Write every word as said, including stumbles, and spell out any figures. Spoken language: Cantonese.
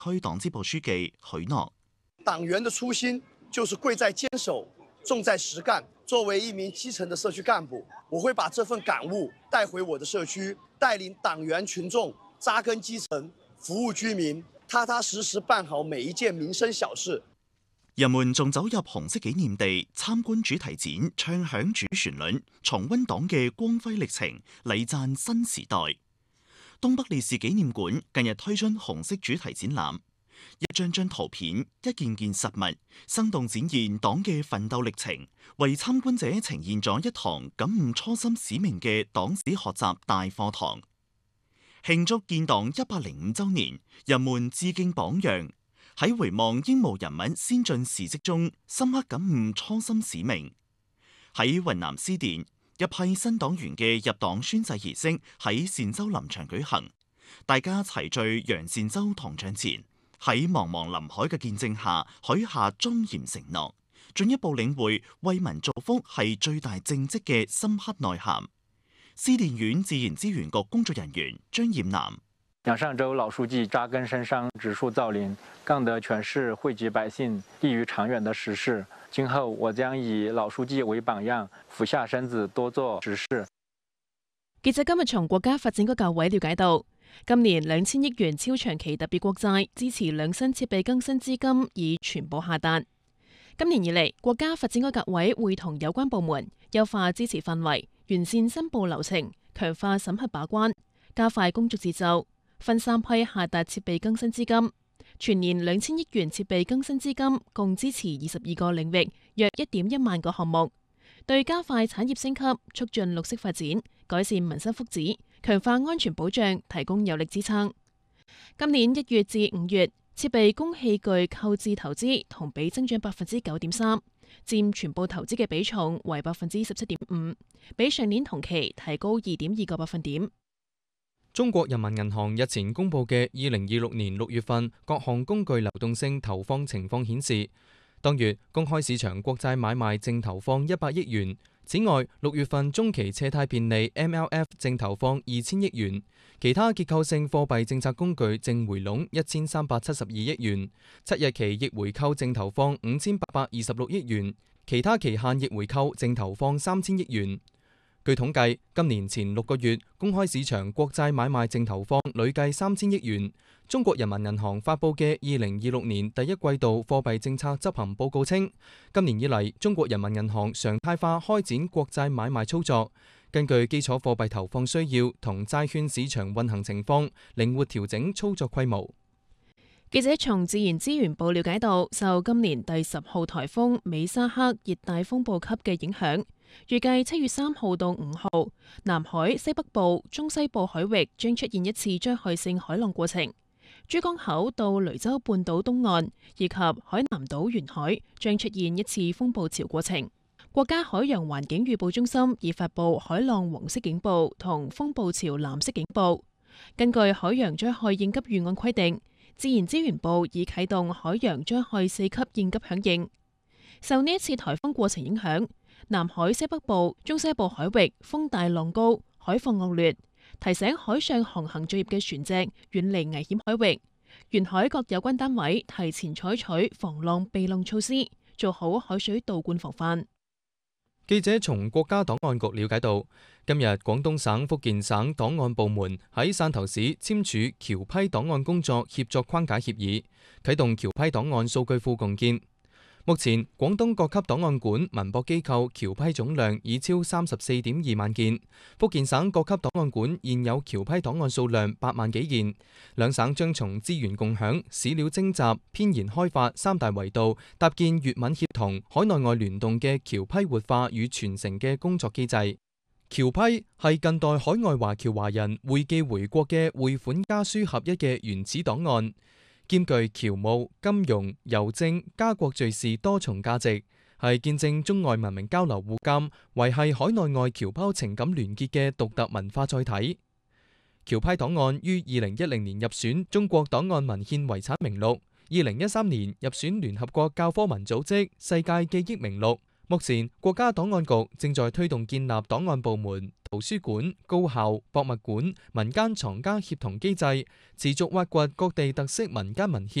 區黨支部書記許諾。 黨員的初心就是貴在堅守，重在實幹。作為一名基層的社區幹部，我會把這份感悟帶回我的社區，帶領黨員群眾扎根基層，服務居民，踏踏實實辦好每一件民生小事。 人們仲走入紅色紀念地參觀主題展，唱響主旋律，重溫黨嘅光輝歷程，禮讚新時代。東北烈士紀念館近日推出紅色主題展覽。一張張圖片，一件件實物，生動展現黨嘅奮鬥歷程，為參觀者呈現咗一堂感悟初心使命嘅黨史學習大課堂。慶祝建黨一百零五周年，人們致敬榜樣，喺回望英模人物先進事蹟中，深刻感悟初心使命。喺雲南思甸，一批新黨員嘅入黨宣誓儀式喺善州林場舉行，大家齊聚楊善州銅像前。喺茫茫林海嘅見證下，許下莊嚴承諾，進一步領會為民造福係最大政績嘅深刻內涵。思甸縣自然資源局工作人員張艷南： 楊善州老書記扎根深山，植樹造林，幹得全市惠及百姓、利於長遠的實事。今後我將以老書記為榜樣，俯下身子多做實事。 記者今日從國家發展局教委了解到，今年兩千億元超長期特別國債支持兩新設備更新資金已全部下達。今年以嚟，國家發展局教委會同有關部門優化支持範圍，完善申報流程，強化審核把關，加快工作節奏，分三批下達設備更新資金。全年兩千億元設備更新資金共支持二十二個領域，約一點一萬個項目，對加快產業升級、促進綠色發展、改善民生福祉、強化安全保障提供有力支撐。今年一月至五月，設備供器具購置投資同比增長百分之九點三，佔全部投資嘅比重為百分之十七點五，比上年同期提高二點二個百分點。 中國人民銀行日前公布嘅二零二六年六月份各項工具流動性投放情況顯示，當月公開市場國債買賣淨投放一百億元。此外，六月份中期借貸便利 M L F 淨投放二千億元，其他結構性貨幣政策工具淨回籠一千三百七十二億元，七日期逆回購淨投放五千八百二十六億元，其他期限逆回購淨投放三千億元。據統計，今年前六個月公開市場國債買賣淨投放累計三千億元。中國人民銀行發布嘅二零二六年第一季度貨幣政策執行報告稱，今年以嚟，中國人民銀行常態化開展國債買賣操作，根據基礎貨幣投放需要同債券市場運行情況，靈活調整操作規模。 記者從自然資源部了解到，受今年第十號颱風美沙克熱帶風暴級嘅影響，預計七月三號到五號，南海西北部、中西部海域將出現一次災害性海浪過程。珠江口到雷州半島東岸以及海南島沿海將出現一次風暴潮過程。國家海洋環境預報中心已發布海浪黃色警報同風暴潮藍色警報。根據海洋災害應急預案規定，自然資源部已啟動海洋災害四級應急響應。受呢一次颱風過程影響，南海西北部、中西部海域風大浪高，海況惡劣，提醒海上航行作業嘅船隻遠離危險海域。沿海各有關單位提前採取防浪避浪措施，做好海水倒灌防範。 記者從國家檔案局了解到，今日廣東省、福建省檔案部門喺汕頭市簽署僑批檔案工作協作框架協議，啟動僑批檔案數據庫共建。目前，廣東各級檔案館文博機構僑批總量已超三十四點二萬件，福建省各級檔案館現有僑批檔案數量八萬幾件。兩省將從資源共享、史料徵集、編研開發三大維度，搭建粵閩協同、海內外聯動嘅僑批活化與傳承嘅工作機制。僑批係近代海外華僑華人匯寄回國嘅匯款家書合一嘅原始檔案，兼具僑務、金融、郵政、家國敘事多重價值，係見證中外文明交流互鑑、維繫海內外僑胞情感聯結嘅獨特文化載體。僑批檔案於二零一零年入選中國檔案文獻遺產名錄，二零一三年入選聯合國教科文組織世界記憶名錄。 目前，國家檔案局正在推動建立檔案部門、圖書館、高校、博物館、民間藏家協同機制，持續挖掘各地特色民間文獻。